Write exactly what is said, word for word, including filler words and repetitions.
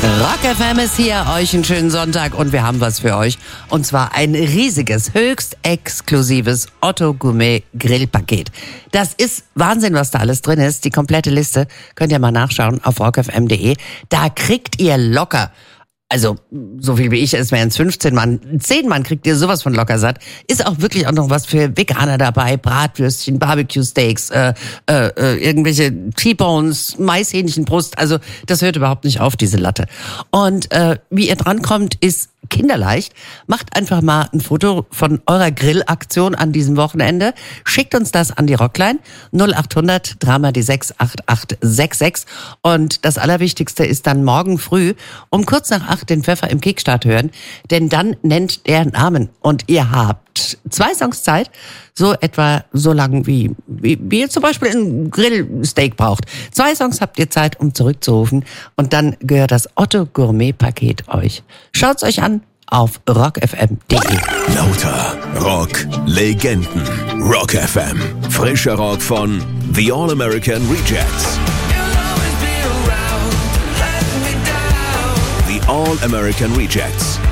Rock F M ist hier, euch einen schönen Sonntag und wir haben was für euch. Und zwar ein riesiges, höchst exklusives Otto Gourmet Grillpaket. Das ist Wahnsinn, was da alles drin ist. Die komplette Liste könnt ihr mal nachschauen auf rock f m punkt d e. Da kriegt ihr locker, also so viel wie ich, es wären es fünfzehn Mann, zehn Mann kriegt ihr sowas von locker satt. Ist auch wirklich auch noch was für Veganer dabei, Bratwürstchen, Barbecue-Steaks, äh, äh, äh, irgendwelche T-Bones, Maishähnchenbrust, also das hört überhaupt nicht auf, diese Latte. Und äh, wie ihr drankommt, ist kinderleicht. Macht einfach mal ein Foto von eurer Grillaktion an diesem Wochenende. Schickt uns das an die Rockline null acht hundert drei mal die sechs acht acht sechs sechs. Und das Allerwichtigste ist dann morgen früh um kurz nach acht den Pfeffer im Kickstart hören, denn dann nennt der Namen und ihr habt zwei Songs Zeit, so etwa so lang wie, wie, wie ihr zum Beispiel ein Grillsteak braucht. Zwei Songs habt ihr Zeit, um zurückzurufen und dann gehört das Otto Gourmet Paket euch. Schaut's euch an auf rock f m punkt d e. Lauter Rock Legenden. Rock F M. Frischer Rock von The All American Rejects. The All American Rejects.